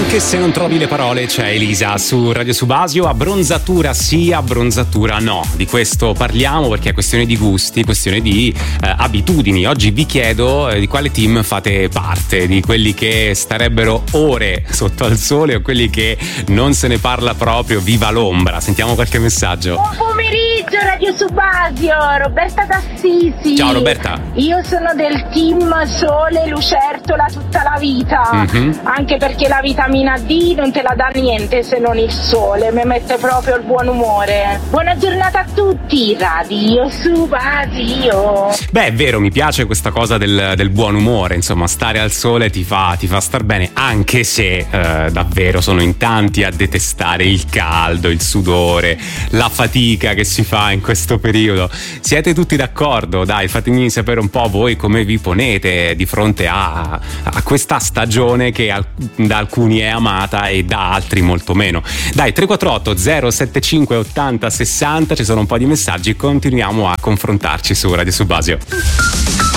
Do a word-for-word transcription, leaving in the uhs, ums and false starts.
Anche se non trovi le parole, c'è Elisa su Radio Subasio. Abbronzatura sì, abbronzatura no. Di questo parliamo perché è questione di gusti, questione di eh, abitudini. Oggi vi chiedo eh, di quale team fate parte, di quelli che starebbero ore sotto al sole o quelli che non se ne parla proprio, viva l'ombra. Sentiamo qualche messaggio. Buon pomeriggio Radio Subasio, Roberta d'Assisi. Ciao Roberta. Io sono del team sole lucertola tutta la vita, mm-hmm. anche perché la vitamina D non te la dà niente se non il sole, mi mette proprio il buon umore. Buona giornata a tutti, Radio Subasio. Beh, è vero, mi piace questa cosa del, del buon umore, insomma, stare al sole ti fa, ti fa star bene, anche se eh, davvero sono in tanti a detestare il caldo, il sudore, la fatica che si fa in questo periodo. Siete tutti d'accordo? Dai, fatemi sapere un po' voi come vi ponete di fronte a, a questa stagione che al, da alcuni è amata e da altri molto meno. Dai, tre quattro otto zero sette cinque ottanta sessanta, ci sono un po' di messaggi, continuiamo a confrontarci su Radio Subasio.